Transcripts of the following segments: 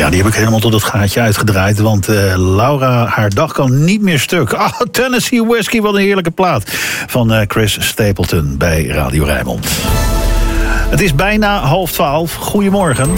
Ja, die heb ik helemaal tot het gaatje uitgedraaid. Want Laura, haar dag kan niet meer stuk. Tennessee Whiskey, wat een heerlijke plaat. Van Chris Stapleton bij Radio Rijnmond. Het is bijna 11:30. Goedemorgen.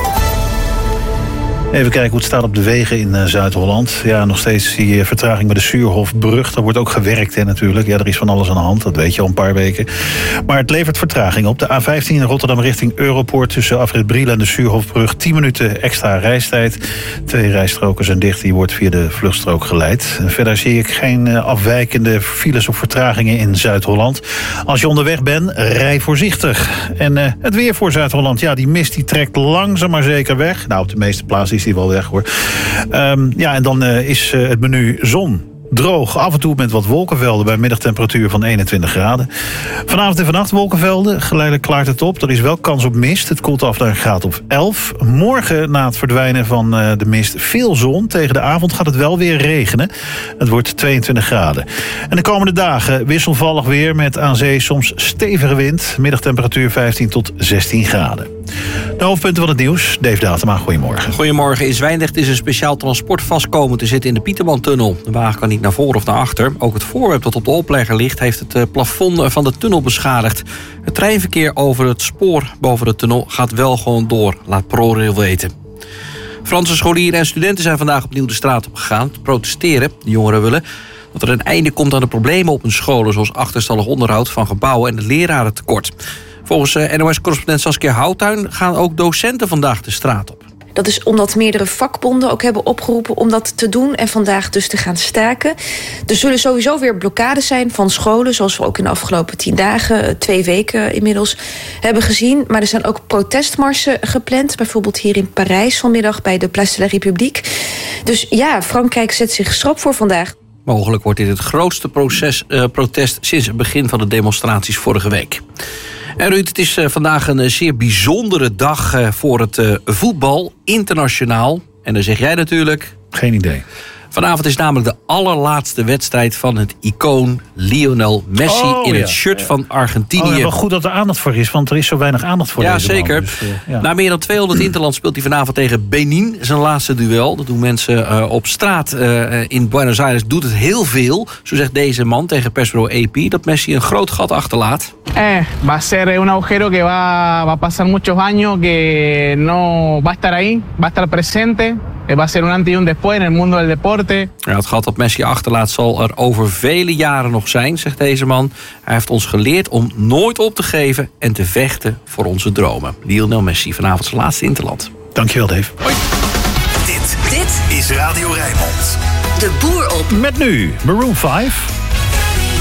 Even kijken hoe het staat op de wegen in Zuid-Holland. Ja, nog steeds die vertraging bij de Suurhofbrug. Daar wordt ook gewerkt natuurlijk. Ja, er is van alles aan de hand, dat weet je al een paar weken. Maar het levert vertraging op. De A15 in Rotterdam richting Europoort tussen Afrit Briel en de Suurhofbrug. 10 minuten extra reistijd. 2 rijstroken zijn dicht, die wordt via de vluchtstrook geleid. Verder zie ik geen afwijkende files of vertragingen in Zuid-Holland. Als je onderweg bent, rij voorzichtig. En het weer voor Zuid-Holland, ja, die mist die trekt langzaam maar zeker weg. Nou, op de meeste plaatsen is die wel weg, hoor. Ja, en dan is het menu zon. Droog, af en toe met wat wolkenvelden bij middagtemperatuur van 21 graden. Vanavond en vannacht wolkenvelden, geleidelijk klaart het op. Er is wel kans op mist, het koelt af naar een graad of 11. Morgen, na het verdwijnen van de mist, veel zon. Tegen de avond gaat het wel weer regenen. Het wordt 22 graden. En de komende dagen wisselvallig weer met aan zee soms stevige wind. Middagtemperatuur 15 tot 16 graden. De hoofdpunten van het nieuws, Dave Datema, goedemorgen. Goedemorgen. In Zwijndrecht is een speciaal transport vastkomen te zitten in de Pietermantunnel. De wagen kan niet naar voren of naar achter. Ook het voorwerp dat op de oplegger ligt heeft het plafond van de tunnel beschadigd. Het treinverkeer over het spoor boven de tunnel gaat wel gewoon door, laat ProRail weten. Franse scholieren en studenten zijn vandaag opnieuw de straat op gegaan te protesteren. De jongeren willen dat er een einde komt aan de problemen op hun scholen, zoals achterstallig onderhoud van gebouwen en het lerarentekort. Volgens NOS-correspondent Saskia Houtuin gaan ook docenten vandaag de straat op. Dat is omdat meerdere vakbonden ook hebben opgeroepen om dat te doen en vandaag dus te gaan staken. Er zullen sowieso weer blokkades zijn van scholen, zoals we ook in de afgelopen 10 dagen, 2 weken inmiddels, hebben gezien. Maar er zijn ook protestmarsen gepland, bijvoorbeeld hier in Parijs vanmiddag bij de Place de la République. Dus ja, Frankrijk zet zich schrap voor vandaag. Mogelijk wordt dit het grootste protest sinds het begin van de demonstraties vorige week. En Ruud, het is vandaag een zeer bijzondere dag voor het voetbal, internationaal. En dan zeg jij natuurlijk... Geen idee. Vanavond is namelijk de allerlaatste wedstrijd van het icoon Lionel Messi in het shirt van Argentinië. Wel goed dat er aandacht voor is, want er is zo weinig aandacht voor deze man. Zeker. Dus, ja. Na meer dan 200 interlands speelt hij vanavond tegen Benin. Zijn laatste duel. Dat doen mensen op straat in Buenos Aires. Doet het heel veel. Zo zegt deze man tegen persbureau AP dat Messi een groot gat achterlaat. Va a ser un agujero que va a pasar muchos años, que no va a estar ahí, va a estar presente. Va a ser un antes y un después en el mundo del deporte. Ja, het gat dat Messi achterlaat zal er over vele jaren nog zijn, zegt deze man. Hij heeft ons geleerd om nooit op te geven en te vechten voor onze dromen. Lionel Messi, vanavond zijn laatste interland. Dankjewel, Dave. Hoi. Dit is Radio Rijnmond. De boer op. Met nu Maroon 5.